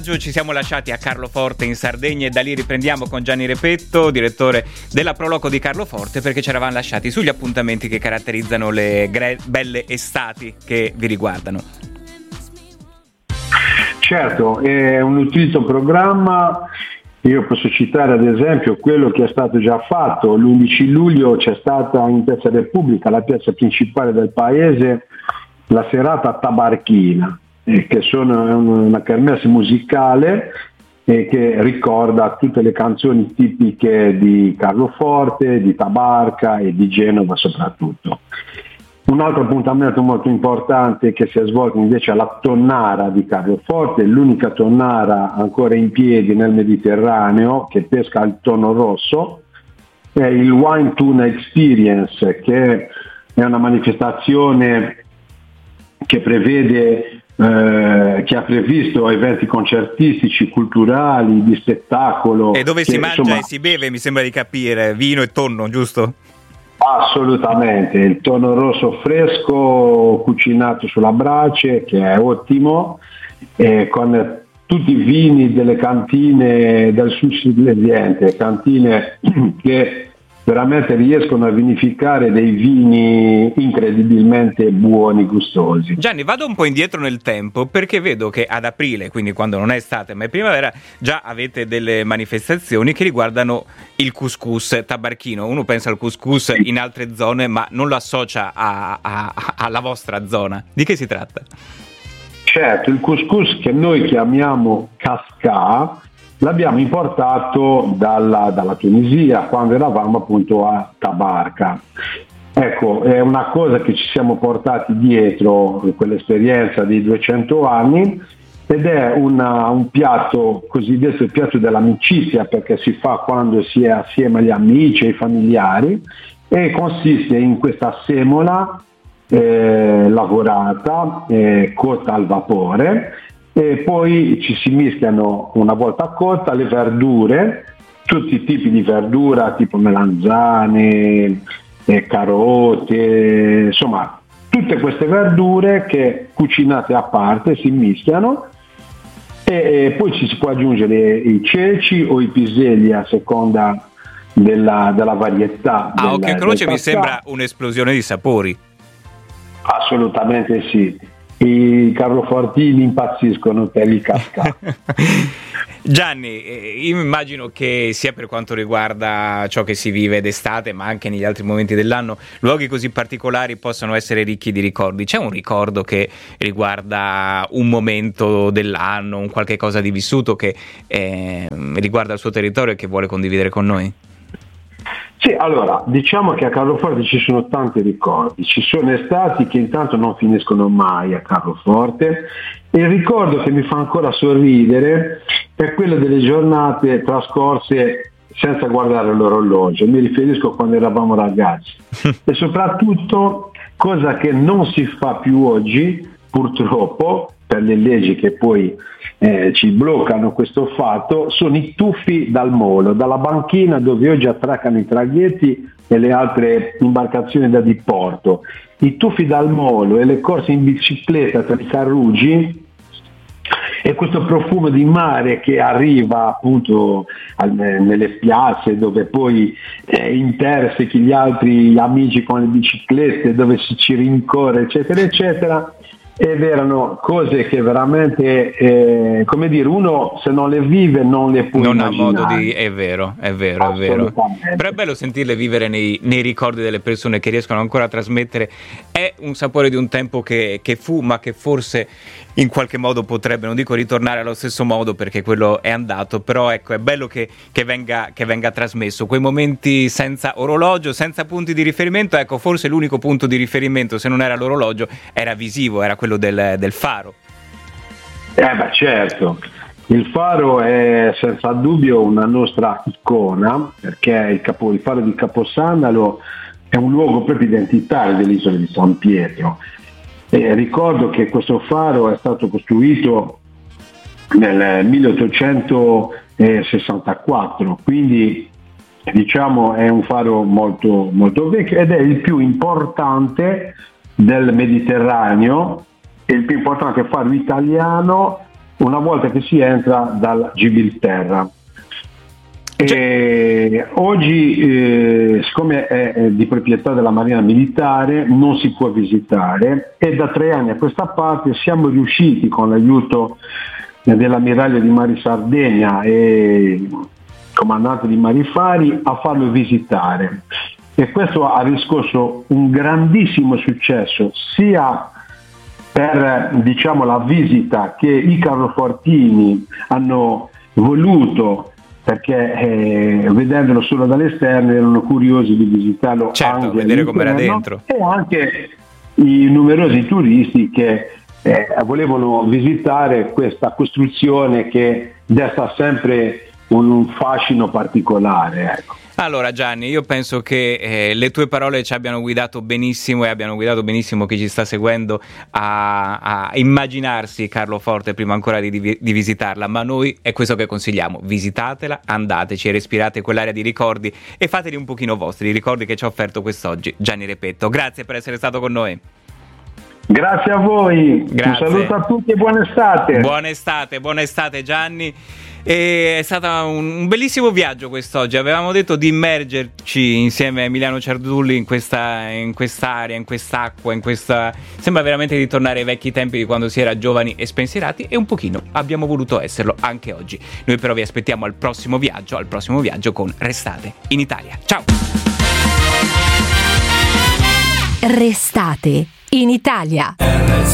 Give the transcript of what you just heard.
Ci siamo lasciati a Carloforte in Sardegna e da lì riprendiamo con Gianni Repetto, direttore della Proloco di Carloforte, perché ci eravamo lasciati sugli appuntamenti che caratterizzano le belle estati che vi riguardano. Certo, è un nutrito programma. Io posso citare ad esempio quello che è stato già fatto. L'11 luglio c'è stata in Piazza Repubblica, la piazza principale del paese, la serata Tabarchina, che sono una kermesse musicale che ricorda tutte le canzoni tipiche di Carloforte, di Tabarca e di Genova soprattutto. Un altro appuntamento molto importante che si è svolto invece alla Tonnara di Carloforte, l'unica tonnara ancora in piedi nel Mediterraneo che pesca il tonno rosso, è il Wine Tuna Experience, che è una manifestazione che prevede che ha previsto eventi concertistici, culturali, di spettacolo. E dove si mangia e si beve, mi sembra di capire, vino e tonno, giusto? Assolutamente, il tonno rosso fresco cucinato sulla brace, che è ottimo, con tutti i vini delle cantine del sud silesiente, cantine che veramente riescono a vinificare dei vini incredibilmente buoni, gustosi. Gianni, vado un po' indietro nel tempo perché vedo che ad aprile, quindi quando non è estate ma è primavera, già avete delle manifestazioni che riguardano il couscous tabarchino. Uno pensa al couscous in altre zone ma non lo associa alla vostra zona. Di che si tratta? Certo, il couscous che noi chiamiamo cascà l'abbiamo importato dalla Tunisia quando eravamo appunto a Tabarca. Ecco, è una cosa che ci siamo portati dietro quell'esperienza di 200 anni ed è un piatto cosiddetto il piatto dell'amicizia, perché si fa quando si è assieme agli amici e ai familiari, e consiste in questa semola lavorata, cotta al vapore, e poi ci si mischiano una volta cotta le verdure, tutti i tipi di verdura tipo melanzane, carote, insomma tutte queste verdure che cucinate a parte si mischiano e poi ci si può aggiungere i ceci o i piselli a seconda della varietà. Occhio e croce, mi sembra un'esplosione di sapori. Assolutamente sì. I carlofortini impazziscono per il cascà. Gianni, io immagino che sia per quanto riguarda ciò che si vive d'estate, ma anche negli altri momenti dell'anno, luoghi così particolari possano essere ricchi di ricordi. C'è un ricordo che riguarda un momento dell'anno, un qualche cosa di vissuto che riguarda il suo territorio e che vuole condividere con noi? Sì, allora, diciamo che a Carloforte ci sono tanti ricordi, ci sono estati che intanto non finiscono mai a Carloforte, e il ricordo che mi fa ancora sorridere è quello delle giornate trascorse senza guardare l'orologio, mi riferisco a quando eravamo ragazzi, e soprattutto, cosa che non si fa più oggi, purtroppo, per le leggi che poi ci bloccano questo fatto, sono i tuffi dal molo, dalla banchina dove oggi attraccano i traghetti e le altre imbarcazioni da diporto. I tuffi dal molo e le corse in bicicletta tra i carruggi e questo profumo di mare che arriva appunto nelle piazze dove poi intersechi gli altri amici con le biciclette, dove ci rincorre eccetera eccetera. Ed erano cose che veramente, come dire, uno se non le vive non le può immaginare. Non ha modo di... È vero. Però è bello sentirle vivere nei ricordi delle persone che riescono ancora a trasmettere. È un sapore di un tempo che fu, ma che forse in qualche modo potrebbe, non dico ritornare allo stesso modo perché quello è andato, però ecco, è bello che venga trasmesso. Quei momenti senza orologio, senza punti di riferimento, ecco, forse l'unico punto di riferimento, se non era l'orologio, era visivo, era quello del faro. Certo, il faro è senza dubbio una nostra icona, perché il faro di Caposandalo è un luogo proprio identitario dell'isola di San Pietro. Ricordo che questo faro è stato costruito nel 1864, quindi diciamo è un faro molto, molto vecchio ed è il più importante del Mediterraneo, è il più importante faro italiano una volta che si entra dal Gibilterra. Oggi, siccome è di proprietà della Marina Militare, non si può visitare, e da 3 anni a questa parte siamo riusciti, con l'aiuto dell'ammiraglio di Mari Sardegna e comandante di Mari Fari, a farlo visitare, e questo ha riscosso un grandissimo successo sia per, diciamo, la visita che i carrofortini hanno voluto, perché vedendolo solo dall'esterno erano curiosi di visitarlo, certo, anche vedere com'era dentro, e anche i numerosi turisti che volevano visitare questa costruzione che desta sempre un fascino particolare, ecco. Allora Gianni, io penso che le tue parole ci abbiano guidato benissimo, e abbiano guidato benissimo chi ci sta seguendo a immaginarsi Carloforte prima ancora di visitarla, ma noi è questo che consigliamo: visitatela, andateci e respirate quell'area di ricordi e fateli un pochino vostri, i ricordi che ci ha offerto quest'oggi Gianni Repetto. Grazie per essere stato con noi. Grazie a voi. Grazie. Un saluto a tutti e buona estate. Buona estate Gianni. E è stato un bellissimo viaggio quest'oggi. Avevamo detto di immergerci insieme a Emiliano Ciardulli in quest'area, in quest'acqua, sembra veramente di tornare ai vecchi tempi di quando si era giovani e spensierati, e un pochino abbiamo voluto esserlo anche oggi. Noi però vi aspettiamo al prossimo viaggio con Restate in Italia. Ciao. Restate in Italia.